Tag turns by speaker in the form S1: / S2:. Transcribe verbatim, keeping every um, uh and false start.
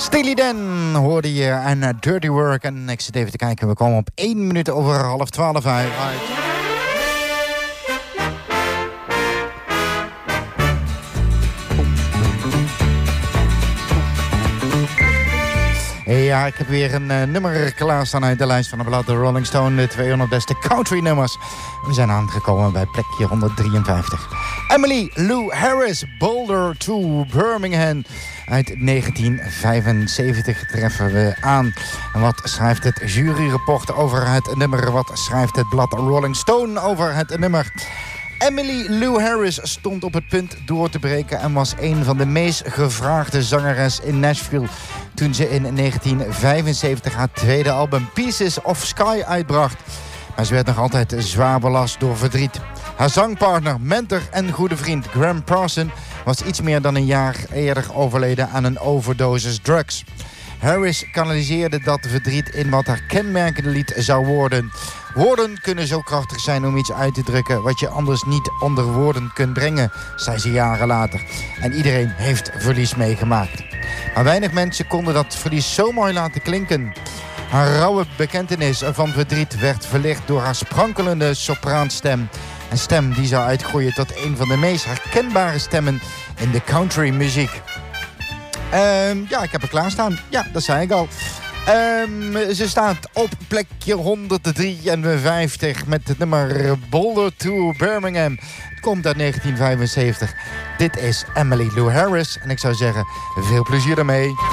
S1: Steely Dan hoorde je en uh, Dirty Work. En ik zit even te kijken, we komen op één minuut over half twaalf uit. Ja, ik heb weer een uh, nummer klaarstaan uit de lijst van de blad de Rolling Stone. De tweehonderd beste country nummers. We zijn aangekomen bij plekje honderddrieënvijftig. Emily Lou Harris, Boulder to Birmingham. Uit negentien vijfenzeventig treffen we aan. En wat schrijft het juryrapport over het nummer? Wat schrijft het blad Rolling Stone over het nummer? Emily Lou Harris stond op het punt door te breken en was een van de meest gevraagde zangeres in Nashville toen ze in negentien vijfenzeventig haar tweede album Pieces of Sky uitbracht. Maar ze werd nog altijd zwaar belast door verdriet. Haar zangpartner, mentor en goede vriend Graham Parson was iets meer dan een jaar eerder overleden aan een overdosis drugs. Harris kanaliseerde dat verdriet in wat haar kenmerkende lied zou worden. Woorden kunnen zo krachtig zijn om iets uit te drukken wat je anders niet onder woorden kunt brengen, zei ze jaren later. En iedereen heeft verlies meegemaakt. Maar weinig mensen konden dat verlies zo mooi laten klinken. Haar rauwe bekentenis van verdriet werd verlicht door haar sprankelende sopraanstem. Een stem die zou uitgroeien tot een van de meest herkenbare stemmen in de countrymuziek. Um, ja, ik heb er klaarstaan. Ja, dat zei ik al. Um, ze staat op plekje honderddrieënvijftig met het nummer Boulder to Birmingham. Het komt uit negentien vijfenzeventig. Dit is Emily Lou Harris. En ik zou zeggen, veel plezier daarmee.